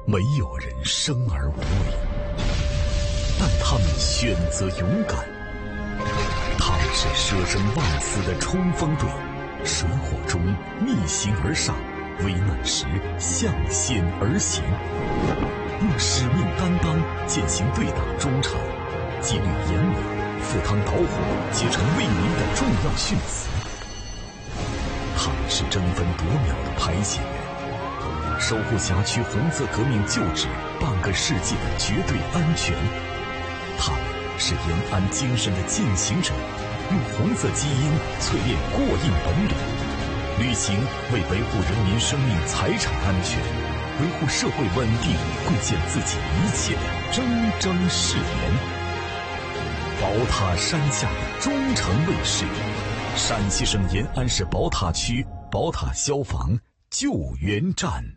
没有人生而无畏，但他们选择勇敢。他们是舍生忘死的冲锋队，水火中逆行而上，危难时向险而行，用使命担当践行对党忠诚，纪律严明，赴汤蹈火，结成为民的重要训词。他们是争分夺秒的排险员，守护辖区红色革命旧址半个世纪的绝对安全。他们是延安精神的践行者，用红色基因淬炼过硬本领，履行为维护人民生命财产安全、维护社会稳定贡献自己一切的铮铮誓言。宝塔山下的忠诚卫士，陕西省延安市宝塔区宝塔消防救援站。